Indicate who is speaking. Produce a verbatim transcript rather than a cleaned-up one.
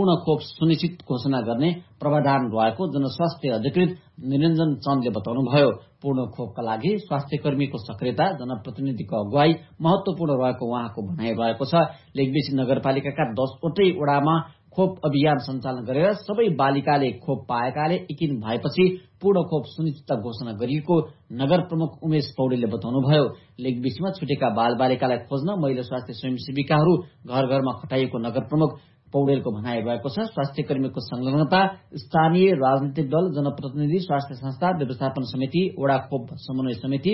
Speaker 1: पूर्ण खोप सुनिश्चित घोषणा गर्ने प्रावधान रहेको जनस्वास्थ्य अधिकृत निरञ्जन चन्दले बताउनुभयो। पूर्ण खोपका लागि स्वास्थ्य कर्मीको सक्रियता, जनप्रतिनिधिको अगुवाई महत्वपूर्ण रहेको उहाँको भनाइ रहेको छ। लेकबेसी नगरपालिकाका दसवटै वडामा खोप अभियान सञ्चालन गरेर सबै बालिकाले खोप पाएकाले यकिन भएपछि पूर्ण खोप सुनिश्चितता घोषणा गरिएको नगर प्रमुख उमेश पौडेलले बताउनुभयो। लेकबेसीमा छुटेका बालबालिकालाई खोज्न महिला स्वास्थ्य स्वयंसेविकाहरू घर घरमा खटाइएको नगर प्रमुख पौडेलको भनाइ रहेको छ। स्वास्थ्य कर्मीको संलग्नता स्थानीय राजनीतिक दल, जनप्रतिनिधि, स्वास्थ्य संस्था, व्यवस्थापन समिति, वडा खोप समन्वय समिति,